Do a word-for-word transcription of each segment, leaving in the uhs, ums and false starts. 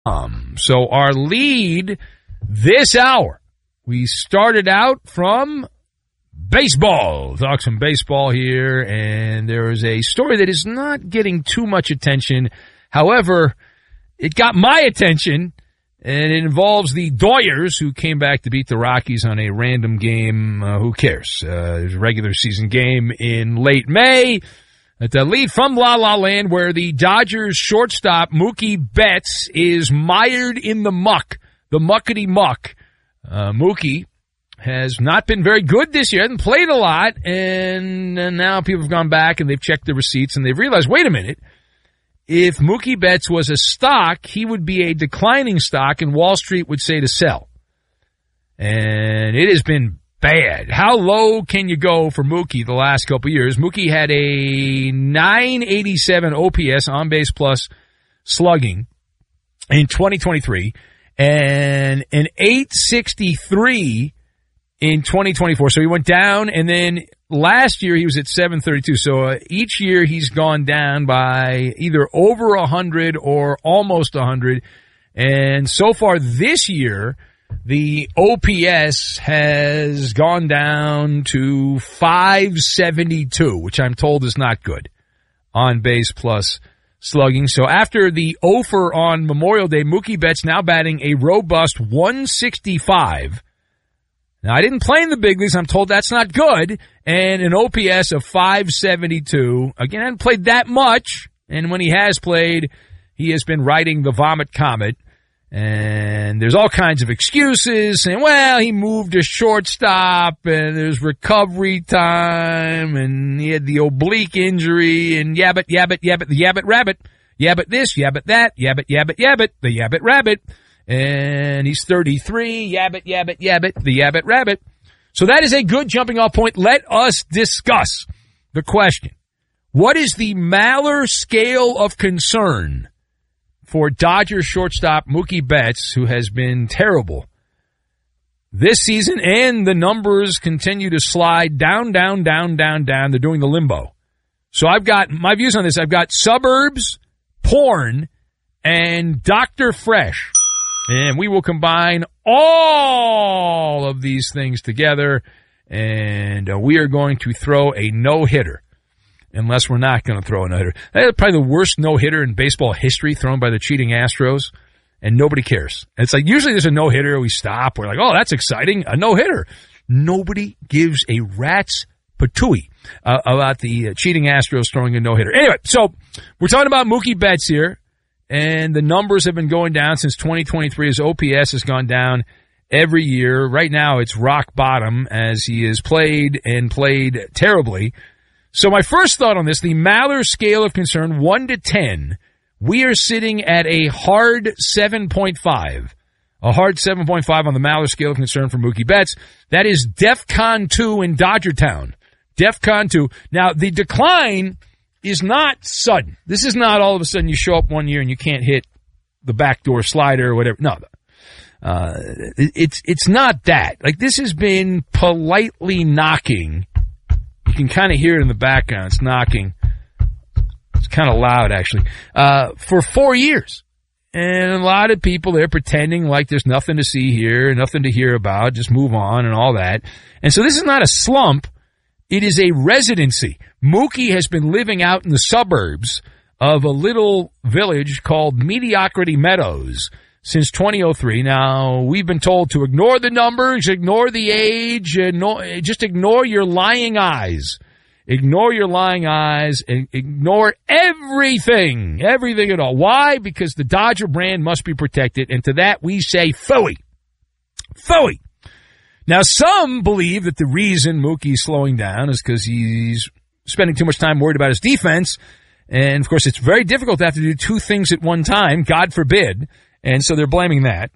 Um, so our lead this hour, we started out from baseball. Talk some baseball here, and there is a story that is not getting too much attention. However, it got my attention, and it involves the Doyers, who came back to beat the Rockies on a random game. Uh, who cares? Uh, there's a regular season game in late May. At the lead from La La Land, where the Dodgers shortstop Mookie Betts is mired in the muck, the muckety muck. Uh, Mookie has not been very good this year, hasn't played a lot, and, and now people have gone back and they've checked the receipts and they've realized, wait a minute, if Mookie Betts was a stock, he would be a declining stock, and Wall Street would say to sell. And it has been bad. How low can you go for Mookie the last couple of years? Mookie had a nine eighty-seven O P S, on base plus slugging, in twenty twenty-three, and an eight sixty-three in twenty twenty-four. So he went down, and then last year he was at seven thirty-two. So uh, each year he's gone down by either over one hundred or almost one hundred. And so far this year, the O P S has gone down to five seventy-two, which I'm told is not good, on base plus slugging. So after the oh for on Memorial Day, Mookie Betts now batting a robust one sixty-five. Now, I didn't play in the big leagues. I'm told that's not good. And an O P S of five seventy-two. Again, I haven't played that much. And when he has played, he has been riding the vomit comet. And there's all kinds of excuses saying, well, he moved to shortstop and there's recovery time and he had the oblique injury and yabbit, yabbit, yabbit, the yabbit rabbit, yabbit this, yabbit that, yabbit, yabbit, yabbit, the yabbit rabbit. And he's thirty-three, yabbit, yabbit, yabbit, the yabbit rabbit. So that is a good jumping off point. Let us discuss the question. What is the Maller scale of concern for Dodgers shortstop Mookie Betts, who has been terrible this season, and the numbers continue to slide down, down, down, down, down. They're doing the limbo. So I've got my views on this. I've got suburbs, porn, and Doctor Fresh. And we will combine all of these things together, and uh, we are going to throw a no-hitter. Unless we're not going to throw a no-hitter. That's probably the worst no-hitter in baseball history, thrown by the cheating Astros, and nobody cares. It's like usually there's a no-hitter, we stop, we're like, oh, that's exciting, a no-hitter. Nobody gives a rat's patooey uh, about the uh, cheating Astros throwing a no-hitter. Anyway, so we're talking about Mookie Betts here, and the numbers have been going down since twenty twenty-three. His O P S has gone down every year. Right now it's rock bottom as he has played and played terribly. So my first thought on this, the Maller scale of concern, one to ten, we are sitting at a hard seven point five. A hard seven point five on the Maller scale of concern for Mookie Betts. That is DEFCON two in Dodgertown. DEFCON two. Now, the decline is not sudden. This is not all of a sudden you show up one year and you can't hit the backdoor slider or whatever. No, uh, it's, it's not that. Like, this has been politely knocking. You can kind of hear it in the background. It's knocking. It's kind of loud, actually. Uh, for four years. And a lot of people, they're pretending like there's nothing to see here, nothing to hear about, just move on and all that. And so this is not a slump. It is a residency. Mookie has been living out in the suburbs of a little village called Mediocrity Meadows since twenty oh three. Now, we've been told to ignore the numbers, ignore the age, ignore, just ignore your lying eyes. Ignore your lying eyes, ignore everything, everything at all. Why? Because the Dodger brand must be protected, and to that we say phooey. Phooey. Now, some believe that the reason Mookie's slowing down is because he's spending too much time worried about his defense, and of course it's very difficult to have to do two things at one time, God forbid. And so they're blaming that.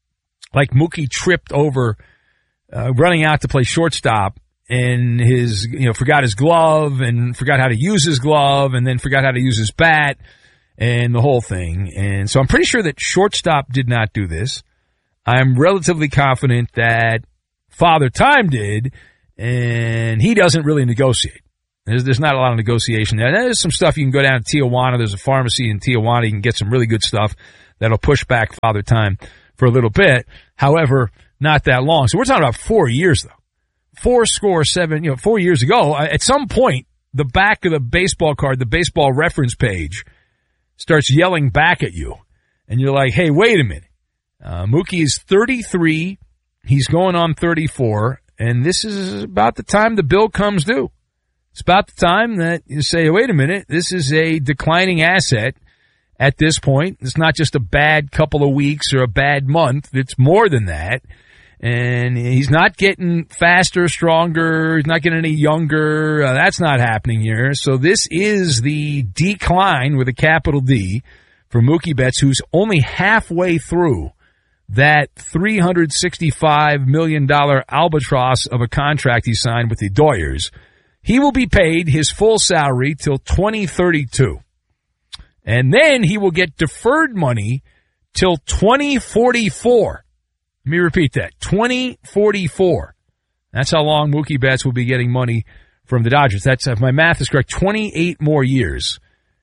Like Mookie tripped over uh, running out to play shortstop and his, you know, forgot his glove and forgot how to use his glove and then forgot how to use his bat and the whole thing. And so I'm pretty sure that shortstop did not do this. I'm relatively confident that Father Time did, and he doesn't really negotiate. There's, there's not a lot of negotiation there. There's some stuff you can go down to Tijuana. There's a pharmacy in Tijuana. You can get some really good stuff that'll push back Father Time for a little bit. However, not that long. So we're talking about four years, though. Four score seven, you know, four years ago. At some point, the back of the baseball card, the baseball reference page, starts yelling back at you. And you're like, hey, wait a minute. Uh, Mookie is thirty-three. He's going on thirty-four. And this is about the time the bill comes due. It's about the time that you say, wait a minute, this is a declining asset at this point. It's not just a bad couple of weeks or a bad month. It's more than that. And he's not getting faster, stronger. He's not getting any younger. Uh, that's not happening here. So this is the decline with a capital D for Mookie Betts, who's only halfway through that three hundred sixty-five million dollars albatross of a contract he signed with the Doyers. He will be paid his full salary till twenty thirty-two. And then he will get deferred money till twenty forty-four. Let me repeat that. twenty forty-four. That's how long Mookie Betts will be getting money from the Dodgers. That's, if my math is correct, twenty-eight more years.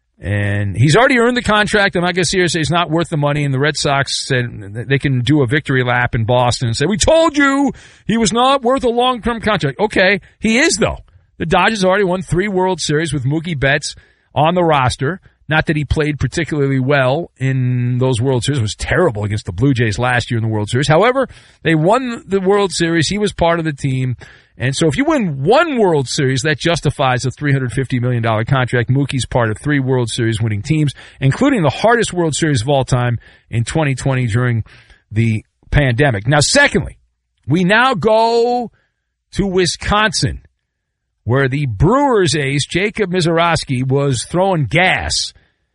And he's already earned the contract. I'm not going to sit here and say it's not worth the money. And the Red Sox said they can do a victory lap in Boston and say, we told you he was not worth a long-term contract. Okay, he is, though. The Dodgers already won three World Series with Mookie Betts on the roster. Not that he played particularly well in those World Series. It was terrible against the Blue Jays last year in the World Series. However, they won the World Series. He was part of the team. And so if you win one World Series, that justifies a three hundred fifty million dollars contract. Mookie's part of three World Series winning teams, including the hardest World Series of all time in twenty twenty during the pandemic. Now, secondly, we now go to Wisconsin, where the Brewers ace, Jacob Misiorowski, was throwing gas.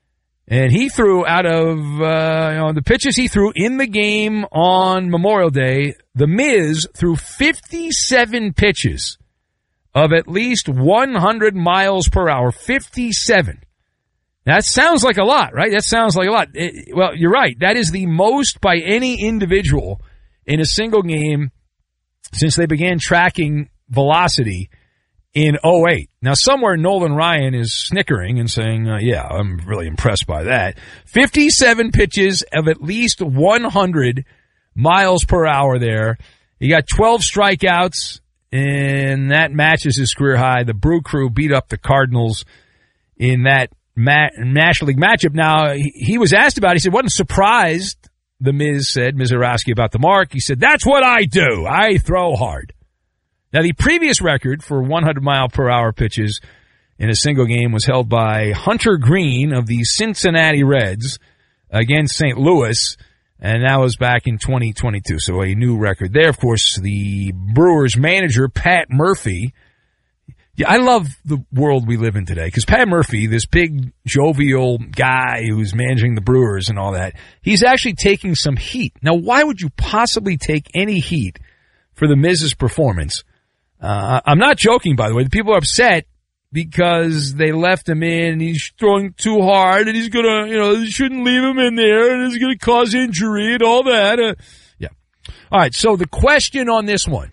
And he threw out of uh, you know, the pitches he threw in the game on Memorial Day, the Miz threw fifty-seven pitches of at least one hundred miles per hour. fifty-seven. That sounds like a lot, right? That sounds like a lot. It, well, you're right. That is the most by any individual in a single game since they began tracking velocity in oh eight. Now, somewhere Nolan Ryan is snickering and saying, uh, yeah, I'm really impressed by that. fifty-seven pitches of at least one hundred miles per hour there. He got twelve strikeouts, and that matches his career high. The Brew Crew beat up the Cardinals in that Ma- National League matchup. Now, he, he was asked about it. He said, wasn't surprised, the Miz said, Misiorowski, about the mark. He said, that's what I do. I throw hard. Now, the previous record for one hundred mile per hour pitches in a single game was held by Hunter Green of the Cincinnati Reds against Saint Louis, and that was back in twenty twenty-two, so a new record there. Of course, the Brewers manager, Pat Murphy. Yeah, I love the world we live in today, because Pat Murphy, this big, jovial guy who's managing the Brewers and all that, he's actually taking some heat. Now, why would you possibly take any heat for the Miz's performance? Uh, I'm not joking, by the way. The people are upset because they left him in and he's throwing too hard and he's gonna, you know, you shouldn't leave him in there and it's gonna cause injury and all that. Uh, yeah. All right. So the question on this one,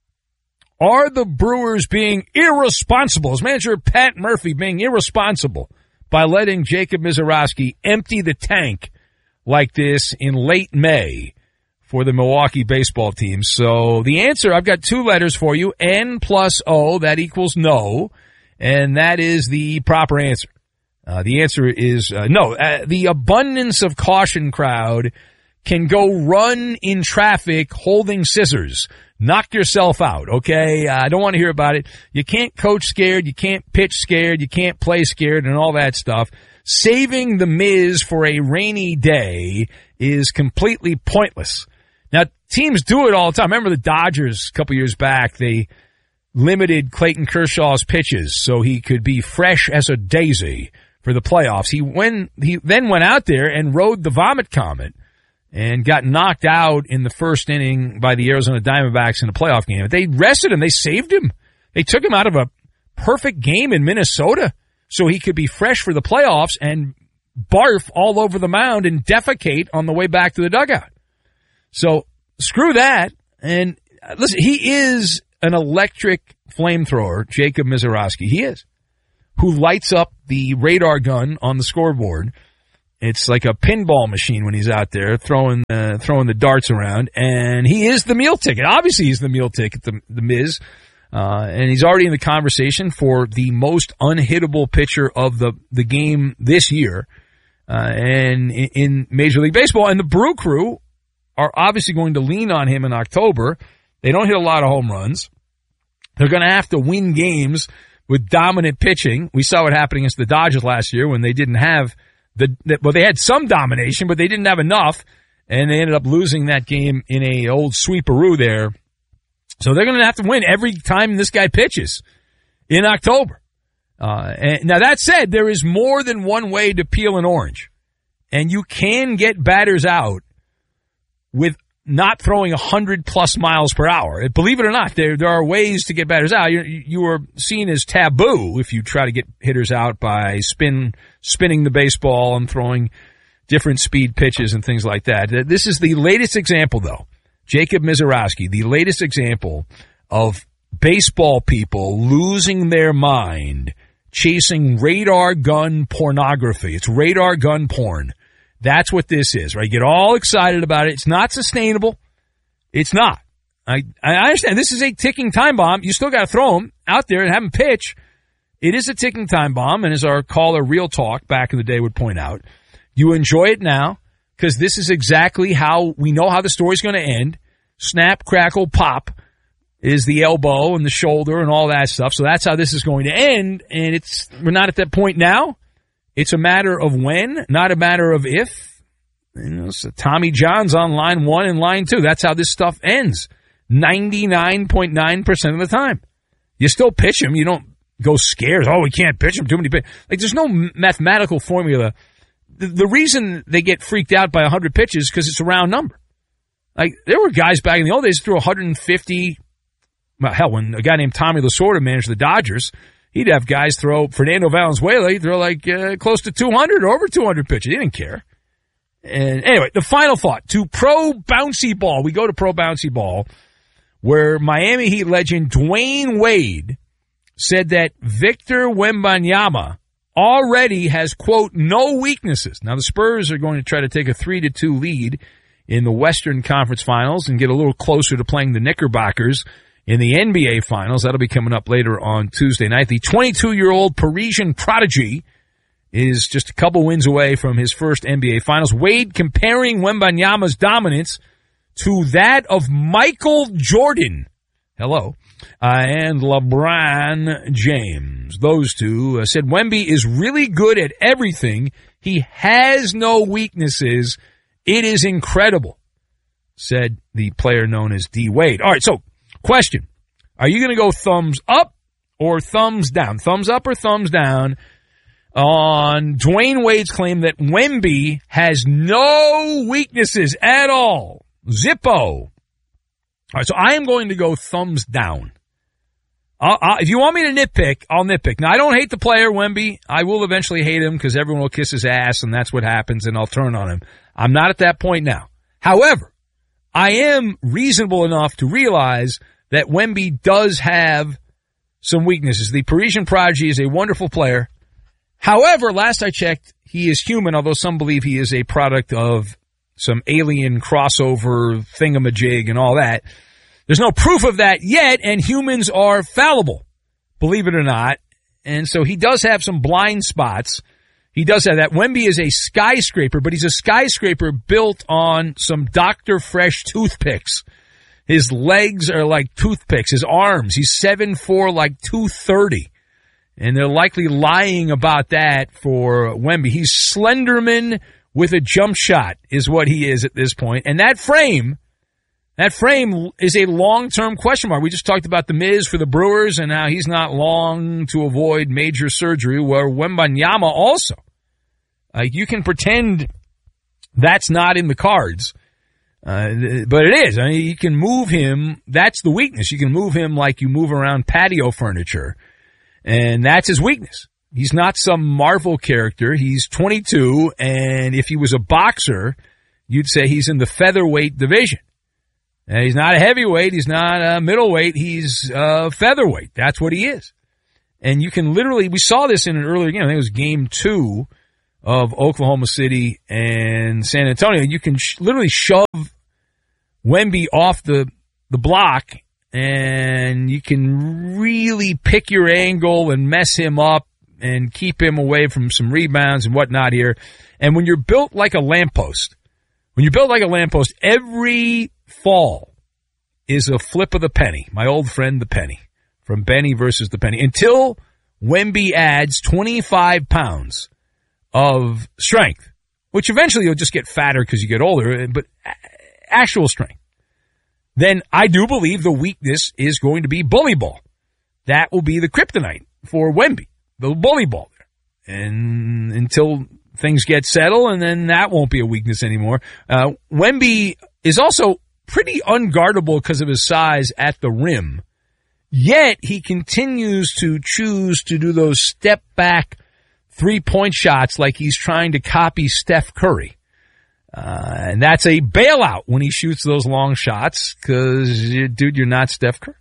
are the Brewers being irresponsible? Is manager Pat Murphy being irresponsible by letting Jacob Misiorowski empty the tank like this in late May for the Milwaukee baseball team? So the answer, I've got two letters for you, N plus O, that equals no, and that is the proper answer. Uh, the answer is uh, no. Uh, the abundance of caution crowd can go run in traffic holding scissors. Knock yourself out, okay? Uh, I don't want to hear about it. You can't coach scared, you can't pitch scared, you can't play scared, and all that stuff. Saving the Miz for a rainy day is completely pointless. Now, teams do it all the time. Remember the Dodgers a couple years back, they limited Clayton Kershaw's pitches so he could be fresh as a daisy for the playoffs. He when he then went out there and rode the vomit comet and got knocked out in the first inning by the Arizona Diamondbacks in a playoff game. They rested him. They saved him. They took him out of a perfect game in Minnesota so he could be fresh for the playoffs and barf all over the mound and defecate on the way back to the dugout. So screw that. And listen, he is an electric flamethrower, Jacob Misiorowski. He is. Who lights up the radar gun on the scoreboard It's like a pinball machine when he's out there throwing uh, throwing the darts around, and he is the meal ticket. Obviously, he's the meal ticket, the, the Miz, uh, and he's already in the conversation for the most unhittable pitcher of the, the game this year, uh, and in, in Major League Baseball. And the Brew Crew are obviously going to lean on him in October. They don't hit a lot of home runs. They're going to have to win games with dominant pitching. We saw what happened against the Dodgers last year when they didn't have The, the, well, they had some domination, but they didn't have enough, and they ended up losing that game in a old sweeperoo there. So they're going to have to win every time this guy pitches in October. Uh, and now that said, there is more than one way to peel an orange, and you can get batters out with not throwing one hundred plus miles per hour. Believe it or not, there there are ways to get batters out. You, you are seen as taboo if you try to get hitters out by spin spinning the baseball and throwing different speed pitches and things like that. This is the latest example, though. Jacob Misiorowski, the latest example of baseball people losing their mind chasing radar gun pornography. It's radar gun porn. That's what this is, right? You get all excited about it. It's not sustainable. It's not. I, I understand. This is a ticking time bomb. You still got to throw them out there and have them pitch. It is a ticking time bomb, and as our caller Real Talk back in the day would point out, you enjoy it now because this is exactly how we know how the story's going to end. Snap, crackle, pop is the elbow and the shoulder and all that stuff. So that's how this is going to end, and it's we're not at that point now. It's a matter of when, not a matter of if. You know, so Tommy John's on line one and line two. That's how this stuff ends. ninety-nine point nine percent of the time. You still pitch him. You don't go scared. Oh, we can't pitch him. Too many pitches. Like, there's no mathematical formula. The, the reason they get freaked out by one hundred pitches is because it's a round number. Like, there were guys back in the old days who threw one hundred fifty. Well, hell, when a guy named Tommy Lasorda managed the Dodgers, he'd have guys throw, Fernando Valenzuela, he'd throw like uh, close to two hundred or over two hundred pitches. He didn't care. And anyway, the final thought, to Pro Bouncy Ball. We go to Pro Bouncy Ball, where Miami Heat legend Dwayne Wade said that Victor Wembanyama already has, quote, no weaknesses. Now, the Spurs are going to try to take a three to two lead in the Western Conference Finals and get a little closer to playing the Knickerbockers in the N B A Finals. That'll be coming up later on Tuesday night. The twenty-two-year-old Parisian prodigy is just a couple wins away from his first N B A Finals. Wade comparing Wembanyama's dominance to that of Michael Jordan. Hello. Uh, and LeBron James. Those two uh, said Wemby is really good at everything. He has no weaknesses. It is incredible, said the player known as D. Wade. All right, so question. Are you going to go thumbs up or thumbs down? Thumbs up or thumbs down on Dwayne Wade's claim that Wemby has no weaknesses at all? Zippo. All right, so I am going to go thumbs down. I'll, I'll, if you want me to nitpick, I'll nitpick. Now, I don't hate the player, Wemby. I will eventually hate him because everyone will kiss his ass, and that's what happens, and I'll turn on him. I'm not at that point now. However, I am reasonable enough to realize that Wemby does have some weaknesses. The Parisian prodigy is a wonderful player. However, last I checked, he is human, although some believe he is a product of some alien crossover thingamajig and all that. There's no proof of that yet, and humans are fallible, believe it or not. And so he does have some blind spots. He does have that. Wemby is a skyscraper, but he's a skyscraper built on some Doctor Fresh toothpicks. His legs are like toothpicks. His arms, he's seven foot four, like two thirty. And they're likely lying about that for Wemby. He's Slenderman with a jump shot is what he is at this point. And that frame, that frame is a long-term question mark. We just talked about the Miz for the Brewers and how he's not long to avoid major surgery, where Wembanyama also. Like, you can pretend that's not in the cards, uh, but it is. I mean, you can move him. That's the weakness. You can move him like you move around patio furniture, and that's his weakness. He's not some Marvel character. He's twenty-two, and if he was a boxer, you'd say he's in the featherweight division. And he's not a heavyweight. He's not a middleweight. He's a featherweight. That's what he is. And you can literally, we saw this in an earlier game. I think it was game two of Oklahoma City and San Antonio. You can sh- literally shove Wemby off the, the block, and you can really pick your angle and mess him up and keep him away from some rebounds and whatnot here. And when you're built like a lamppost, when you're built like a lamppost, every fall is a flip of the penny. My old friend, the penny, from Benny versus the penny. Until Wemby adds twenty-five pounds of strength, which eventually you'll just get fatter because you get older, but actual strength. Then I do believe the weakness is going to be bully ball. That will be the kryptonite for Wemby, the bully ball there. And until things get settled, and then that won't be a weakness anymore. Uh, Wemby is also pretty unguardable because of his size at the rim. Yet he continues to choose to do those step-back three-point shots like he's trying to copy Steph Curry. Uh, and that's a bailout when he shoots those long shots because, dude, you're not Steph Curry.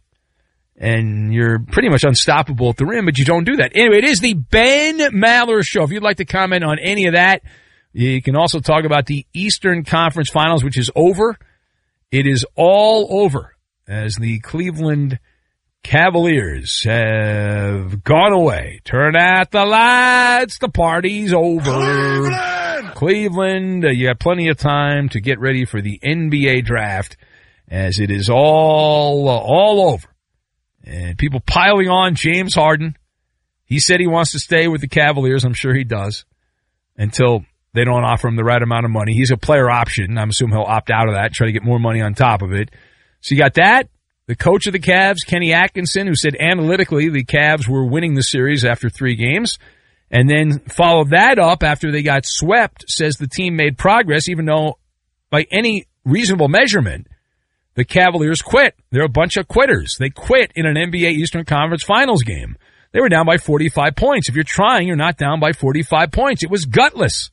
And you're pretty much unstoppable at the rim, but you don't do that. Anyway, it is the Ben Maller Show. If you'd like to comment on any of that, you can also talk about the Eastern Conference Finals, which is over. It is all over as the Cleveland Cavaliers have gone away. Turn out the lights. The party's over. Cleveland, Cleveland uh, you have plenty of time to get ready for the N B A draft as it is all, uh, all over. And people piling on James Harden. He said he wants to stay with the Cavaliers. I'm sure he does until they don't offer him the right amount of money. He's a player option. I'm assuming he'll opt out of that, try to get more money on top of it. So you got that. The coach of the Cavs, Kenny Atkinson, who said analytically the Cavs were winning the series after three games, and then followed that up after they got swept, says the team made progress, even though by any reasonable measurement, the Cavaliers quit. They're a bunch of quitters. They quit in an N B A Eastern Conference Finals game. They were down by forty-five points. If you're trying, you're not down by forty-five points. It was gutless.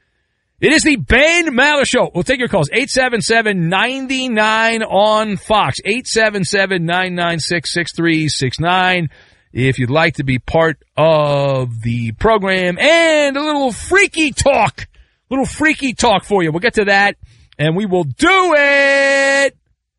It is the Ben Maller Show. We'll take your calls. eight seven seven, nine nine on Fox. eight seven seven, nine nine six, six three six nine. If you'd like to be part of the program. And a little freaky talk. Little freaky talk for you. We'll get to that. And we will do it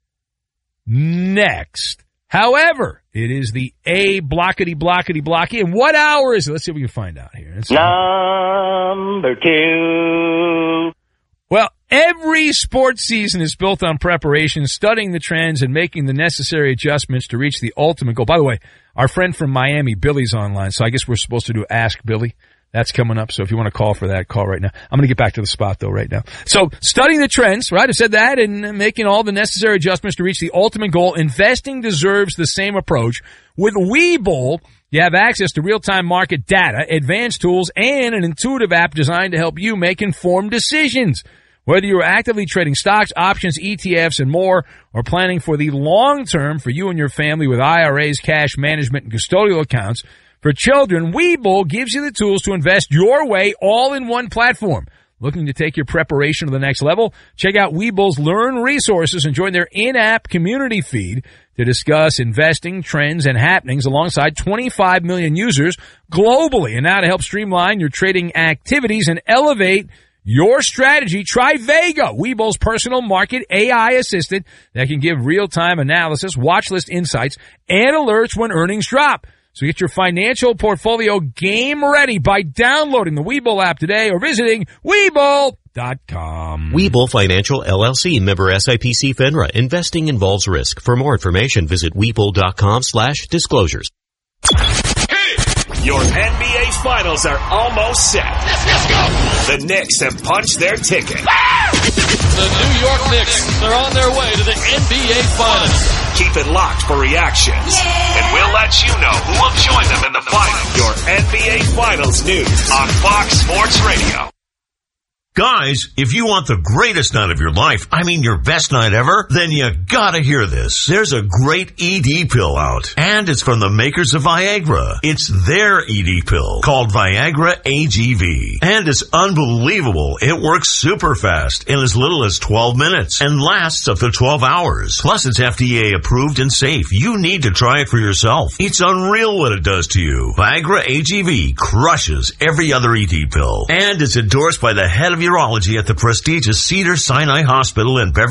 next. However, it is the A blockety blockety blocky. And what hour is it? Let's see if we can find out here. Let's Number two. Well, every sports season is built on preparation, studying the trends, and making the necessary adjustments to reach the ultimate goal. By the way, our friend from Miami, Billy's online, so I guess we're supposed to do Ask Billy. That's coming up, so if you want to call for that, call right now. I'm going to get back to the spot, though, right now. So, studying the trends, right? I said that, and making all the necessary adjustments to reach the ultimate goal. Investing deserves the same approach. With Webull, you have access to real-time market data, advanced tools, and an intuitive app designed to help you make informed decisions. Whether you're actively trading stocks, options, E T Fs, and more, or planning for the long term for you and your family with I R As, cash management, and custodial accounts, for children, Webull gives you the tools to invest your way all in one platform. Looking to take your preparation to the next level? Check out Webull's Learn resources and join their in-app community feed to discuss investing, trends, and happenings alongside twenty-five million users globally. And now to help streamline your trading activities and elevate your strategy, try Vega, Webull's personal market A I assistant that can give real-time analysis, watch list insights, and alerts when earnings drop. So get your financial portfolio game ready by downloading the Webull app today or visiting Webull dot com. Webull Financial, L L C, member S I P C FINRA. Investing involves risk. For more information, visit Webull dot com slash disclosures. Your N B A Finals are almost set. Let's, let's go. The Knicks have punched their ticket. The New York Knicks are on their way to the N B A Finals. Keep it locked for reactions, yeah. And we'll let you know who will join them in the finals. Your N B A Finals news on Fox Sports Radio. Guys, if you want the greatest night of your life, I mean your best night ever, then you gotta hear this. There's a great E D pill out, and it's from the makers of Viagra. It's their E D pill called Viagra A G V, and it's unbelievable. It works super fast in as little as twelve minutes and lasts up to twelve hours. Plus, it's F D A approved and safe. You need to try it for yourself. It's unreal what it does to you. Viagra A G V crushes every other E D pill, and it's endorsed by the head of urology at the prestigious Cedar-Sinai Hospital in Beverly